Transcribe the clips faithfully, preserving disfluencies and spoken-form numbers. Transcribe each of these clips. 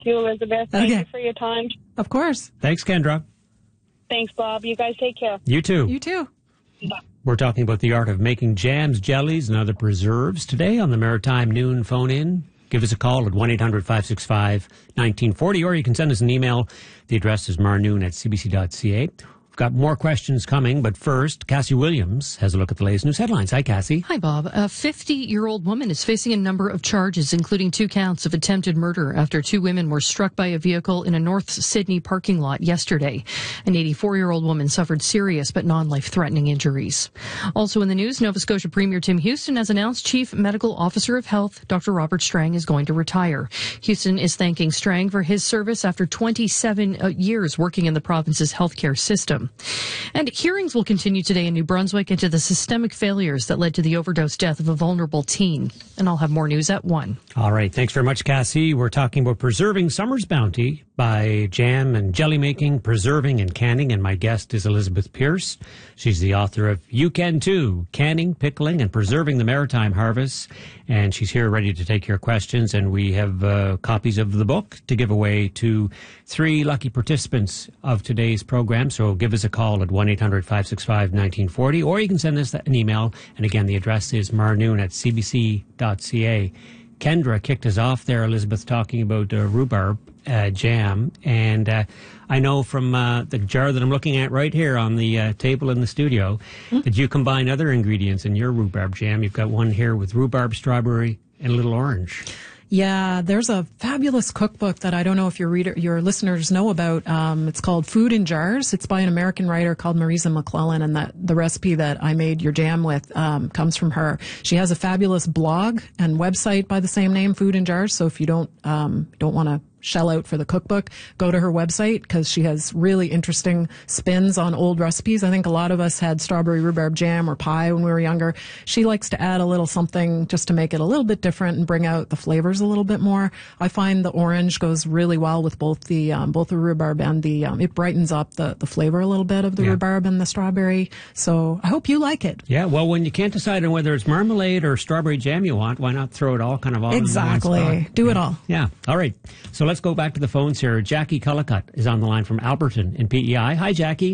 you, Elizabeth. Thank Okay. you for your time. Of course. Thanks, Kendra. Thanks, Bob. You guys take care. You too. You too. We're talking about the art of making jams, jellies, and other preserves today on the Maritime Noon phone-in. Give us a call at one eight hundred five six five one nine four zero, or you can send us an email. The address is marnoon at c b c dot c a. We've got more questions coming, but first, Cassie Williams has a look at the latest news headlines. Hi, Cassie. Hi, Bob. A fifty-year-old woman is facing a number of charges, including two counts of attempted murder after two women were struck by a vehicle in a North Sydney parking lot yesterday. An eighty-four-year-old woman suffered serious but non-life-threatening injuries. Also in the news, Nova Scotia Premier Tim Houston has announced Chief Medical Officer of Health, Doctor Robert Strang, is going to retire. Houston is thanking Strang for his service after twenty-seven uh, years working in the province's healthcare system. And hearings will continue today in New Brunswick into the systemic failures that led to the overdose death of a vulnerable teen. And I'll have more news at one. All right. Thanks very much, Cassie. We're talking about preserving summer's bounty by jam and jelly making, preserving and canning. And my guest is Elizabeth Pierce. She's the author of You Can Too, Canning, Pickling, and Preserving the Maritime Harvest. And she's here ready to take your questions. And we have uh, copies of the book to give away to three lucky participants of today's program. So give us a call at one eight hundred five six five one nine four zero, or you can send us an email. And again, the address is marnoon at c b c dot c a. Kendra kicked us off there, Elizabeth, talking about uh, rhubarb uh, jam. And uh, I know from uh, the jar that I'm looking at right here on the uh, table in the studio mm-hmm. that you combine other ingredients in your rhubarb jam. You've got one here with rhubarb, strawberry, and a little orange. Yeah, there's a fabulous cookbook that I don't know if your reader, your listeners know about. Um, it's called Food in Jars. It's by an American writer called Marisa McClellan, and that the recipe that I made your jam with um, comes from her. She has a fabulous blog and website by the same name, Food in Jars. So if you don't um, don't want to shell out for the cookbook, go to her website because she has really interesting spins on old recipes. I think a lot of us had strawberry rhubarb jam or pie when we were younger. She likes to add a little something just to make it a little bit different and bring out the flavors a little bit more. I find the orange goes really well with both the um, both the rhubarb and the um, it brightens up the, the flavor a little bit of the yeah. rhubarb and the strawberry. So I hope you like it. Yeah, well, when you can't decide on whether it's marmalade or strawberry jam you want, why not throw it all kind of all exactly. in one spot? Do yeah. it all. Yeah. All right. So let's go back to the phones here. Jackie Cullicutt is on the line from Alberton in P E I. Hi, Jackie.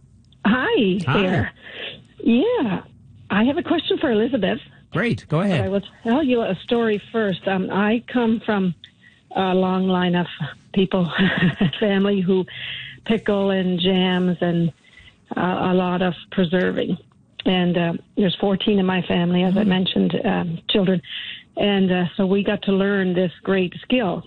Hi, Hi. there. Yeah, I have a question for Elizabeth. Great, go ahead. But I will tell you a story first. Um, I come from a long line of people, family who pickle and jams and uh, a lot of preserving. And uh, there's fourteen in my family, as mm-hmm. I mentioned, um, children. And uh, so we got to learn this great skill.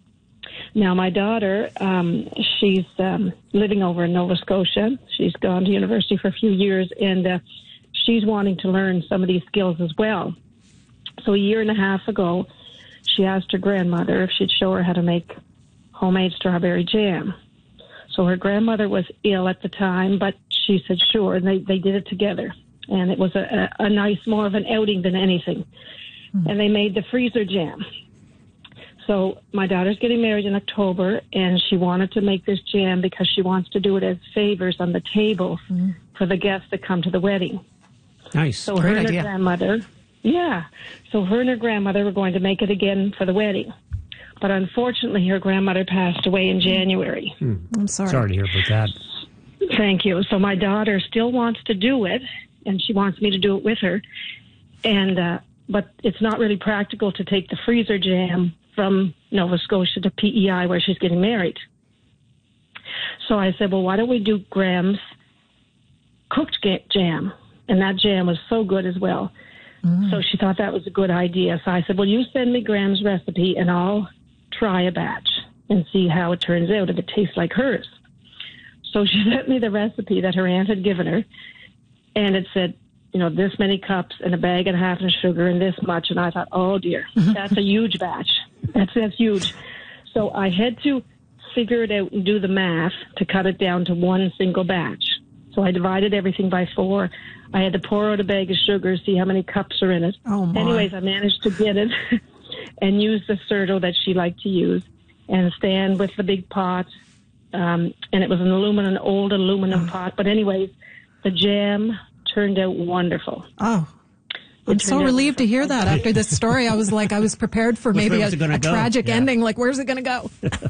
Now, my daughter, um, she's um, living over in Nova Scotia. She's gone to university for a few years, and uh, she's wanting to learn some of these skills as well. So a year and a half ago, she asked her grandmother if she'd show her how to make homemade strawberry jam. So her grandmother was ill at the time, but she said sure, and they, they did it together. And it was a, a, a nice, more of an outing than anything. Mm-hmm. And they made the freezer jam. So my daughter's getting married in October, and she wanted to make this jam because she wants to do it as favors on the table mm. for the guests that come to the wedding. Nice. So Great her and idea. her grandmother, yeah. So her and her grandmother were going to make it again for the wedding. But unfortunately, her grandmother passed away in January. Hmm. I'm sorry. Sorry to hear about that. Thank you. So my daughter still wants to do it, and she wants me to do it with her. And uh, but it's not really practical to take the freezer jam from Nova Scotia to P E I where she's getting married. So I said, well, why don't we do Graham's cooked jam? And that jam was so good as well. Mm. So she thought that was a good idea. So I said, well, you send me Graham's recipe and I'll try a batch and see how it turns out, if it tastes like hers. So she sent me the recipe that her aunt had given her, and it said, you know, this many cups and a bag and a half of sugar and this much. And I thought, oh, dear, that's a huge batch. That's, that's huge. So I had to figure it out and do the math to cut it down to one single batch. So I divided everything by four. I had to pour out a bag of sugar, see how many cups are in it. Oh, my. Anyways, I managed to get it and use the Certo that she liked to use and stand with the big pot. Um, and it was an aluminum, old aluminum oh. pot. But anyways, the jam turned out wonderful. Oh, I'm so relieved to hear that after this story. I was like, I was prepared for maybe a, a tragic yeah. ending. Like, where's it going to go?